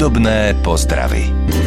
Hudobné pozdravy.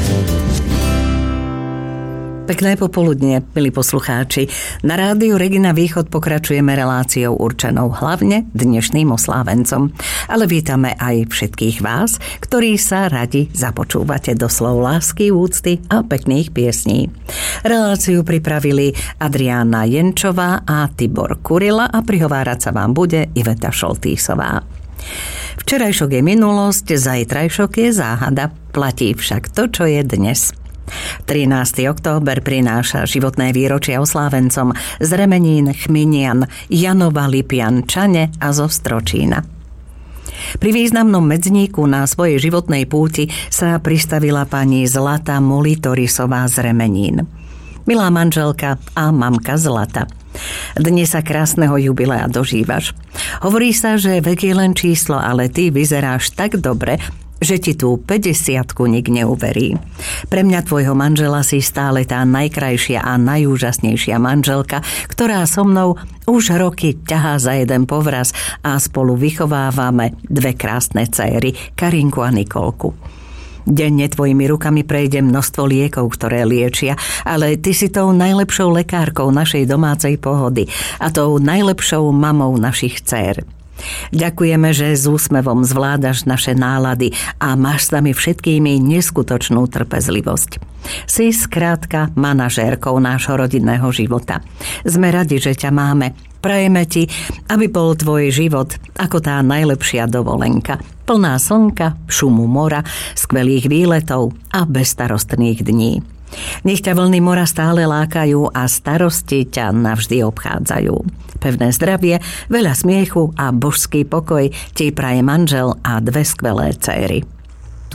Pekné popoludnie, milí poslucháči. Na rádiu Regina Východ pokračujeme reláciou určenou hlavne dnešným oslávencom. Ale vítame aj všetkých vás, ktorí sa radi započúvate do slov lásky, úcty a pekných piesní. Reláciu pripravili Adriána Jenčová a Tibor Kurila a prihovárať sa vám bude Iveta Šoltýsová. Včerajšok je minulosť, zajtrajšok je záhada, platí však to, čo je dnes. 13. október prináša životné výročie oslávencom z Remenín, Chminian, Janova, Lipian, Čane a zo Stročína. Pri významnom medzníku na svojej životnej púti sa pristavila pani Zlata Molitorisová z Remenín. Milá manželka a mamka Zlata, dnes sa krásneho jubilea dožívaš. Hovorí sa, že vek je len číslo, ale ty vyzeráš tak dobre, že ti tú 50-ku nik neuverí. Pre mňa tvojho manžela si stále tá najkrajšia a najúžasnejšia manželka, ktorá so mnou už roky ťahá za jeden povraz a spolu vychovávame dve krásne céry, Karinku a Nikolku. Denne tvojimi rukami prejde množstvo liekov, ktoré liečia, ale ty si tou najlepšou lekárkou našej domácej pohody a tou najlepšou mamou našich dcér. Ďakujeme, že s úsmevom zvládaš naše nálady a máš s nami všetkými neskutočnú trpezlivosť. Si skrátka manažérkou nášho rodinného života. Sme radi, že ťa máme. Prajeme ti, aby bol tvoj život ako tá najlepšia dovolenka. Plná slnka, šumu mora, skvelých výletov a bezstarostných dní. Nech ťa vlny mora stále lákajú a starosti ťa navždy obchádzajú. Pevné zdravie, veľa smiechu a božský pokoj ti praje manžel a dve skvelé céry.